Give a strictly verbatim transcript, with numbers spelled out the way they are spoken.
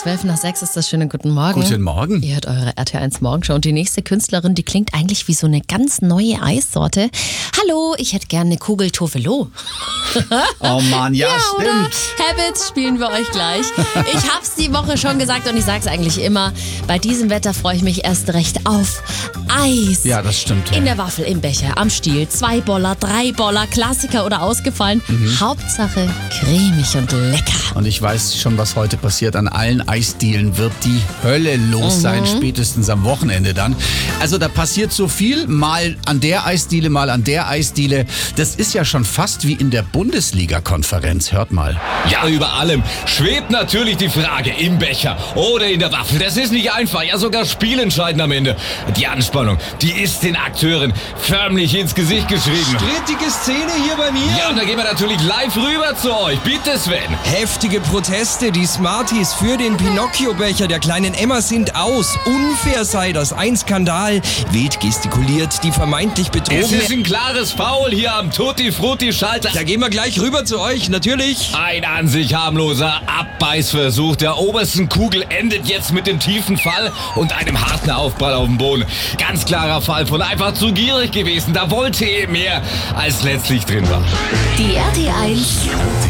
zwölf nach sechs ist das. Schönen guten Morgen. Guten Morgen. Ihr hört eure R T L eins Morgenshow und die nächste Künstlerin, die klingt eigentlich wie so eine ganz neue Eissorte. Hallo, ich hätte gerne eine Kugel Tovelo. Oh Mann, ja, ja stimmt. Oder? Habits spielen wir euch gleich. Ich hab's die Woche schon gesagt und ich sag's eigentlich immer. Bei diesem Wetter freue ich mich erst recht auf Eis. Ja, das stimmt. In der Waffel, im Becher, am Stiel, zwei Boller, drei Boller, Klassiker oder ausgefallen. Mhm. Hauptsache cremig und lecker. Und ich weiß schon, was heute passiert. An allen Eisdielen wird die Hölle los sein, Mhm. spätestens am Wochenende dann. Also da passiert so viel, mal an der Eisdiele, mal an der Eisdiele. Das ist ja schon fast wie in der Bundesliga-Konferenz. Hört mal. Ja, über allem schwebt natürlich die Frage, im Becher oder in der Waffel. Das ist nicht einfach, ja sogar spielentscheidend am Ende. Die Anspannung, die ist den Akteuren förmlich ins Gesicht geschrieben. Strittige Szene hier bei mir. Ja, und da gehen wir natürlich live rüber zu euch. Bitte, Sven. Heftige Proteste. Die Smarties für den Pinocchio-Becher der kleinen Emma sind aus. Unfair sei das. Ein Skandal. Wild gestikuliert die vermeintlich Es ist Betrogene. ein klares Foul hier am Tutti-Frutti-Schalter. Da gehen wir gleich rüber zu euch, natürlich. Ein an sich harmloser Abbeißversuch der obersten Kugel endet jetzt mit dem tiefen Fall und einem harten Aufprall auf dem Boden. Ganz klarer Fall von einfach zu gierig gewesen. Da wollte er mehr, als letztlich drin war. Die R T L eins